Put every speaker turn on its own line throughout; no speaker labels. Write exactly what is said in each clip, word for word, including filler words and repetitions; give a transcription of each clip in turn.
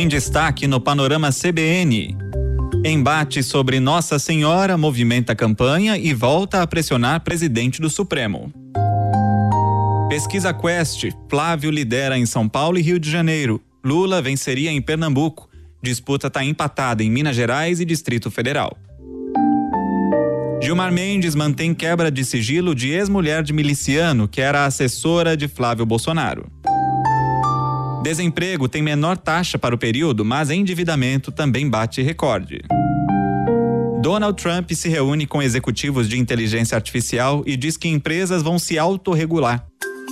Em destaque no Panorama C B N. Embate sobre Nossa Senhora movimenta a campanha e volta a pressionar presidente do Supremo. Pesquisa Quest, Flávio lidera em São Paulo e Rio de Janeiro. Lula venceria em Pernambuco. Disputa está empatada em Minas Gerais e Distrito Federal. Gilmar Mendes mantém quebra de sigilo de ex-mulher de miliciano, que era assessora de Flávio Bolsonaro. Desemprego tem menor taxa para o período, mas endividamento também bate recorde. Donald Trump se reúne com executivos de inteligência artificial e diz que empresas vão se autorregular.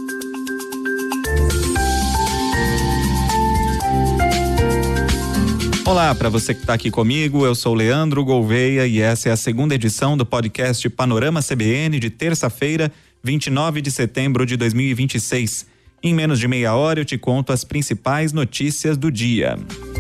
Olá, para você que está aqui comigo, eu sou Leandro Gouveia e essa é a segunda edição do podcast Panorama C B N de terça-feira, vinte e nove de setembro de dois mil e vinte e seis. Em menos de meia hora eu te conto as principais notícias do dia.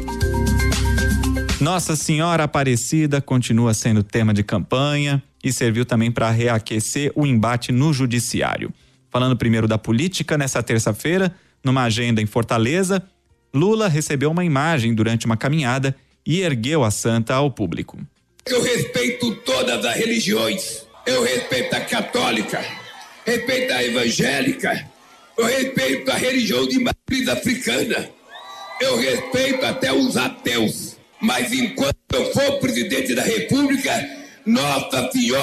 Nossa Senhora Aparecida continua sendo tema de campanha e serviu também para reaquecer o embate no judiciário. Falando primeiro da política, nessa terça-feira, numa agenda em Fortaleza, Lula recebeu uma imagem durante uma caminhada e ergueu a santa ao público.
Eu respeito todas as religiões. Eu respeito a católica, respeito a evangélica, eu respeito a religião de matriz africana, eu respeito até os ateus. Mas enquanto eu for presidente da República, Nossa Senhora